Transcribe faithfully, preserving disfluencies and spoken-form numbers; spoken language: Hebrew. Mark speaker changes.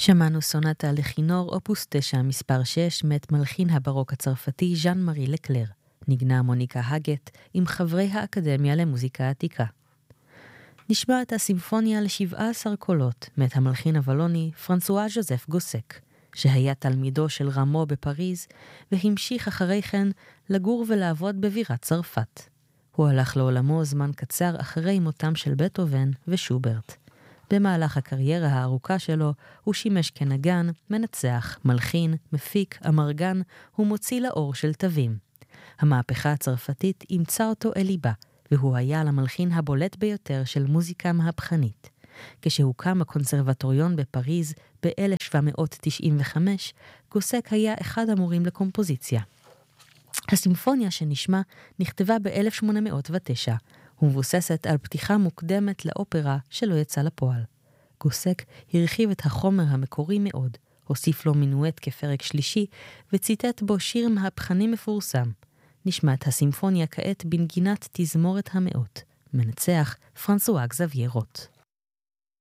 Speaker 1: שמענו סונטה לכינור אופוס תשע מספר שש מאת מלחין הברוק הצרפתי ז'אן מארי לקלר. נגנה מוניקה הגט עם חברי האקדמיה למוזיקה עתיקה. נשמע את הסימפוניה לשבעה עשר קולות מאת המלחין הוולוני פרנסואה ז'וזף גוסק, שהיה תלמידו של רמו בפריז והמשיך אחרי כן לגור ולעבוד בבירת צרפת. הוא הלך לעולמו זמן קצר אחרי מותם של בטהובן ושוברט. במהלך הקריירה הארוכה שלו הוא שימש כנגן, מנצח, מלחין, מפיק, אמרגן ומוציא לאור של תווים. המהפכה הצרפתית אימצה אותו אל ליבה, והוא היה למלחין הבולט ביותר של מוזיקה מהפכנית. כשהוקם הקונסרבטוריון בפריז ב-אלף שבע מאות תשעים וחמש, גוסק היה אחד המורים לקומפוזיציה. הסימפוניה שנשמע נכתבה ב-אלף שמונה מאות ותשע, ומבוססת על פתיחה מוקדמת לאופרה שלא יצא לפועל. גוסק הרחיב את החומר המקורי מאוד, הוסיף לו מינואט כפרק שלישי, וציטט בו שיר מהפכני מפורסם. נשמעת הסימפוניה כעת בנגינת תזמורת המאות. מנצח פרנסואה גזביירוט.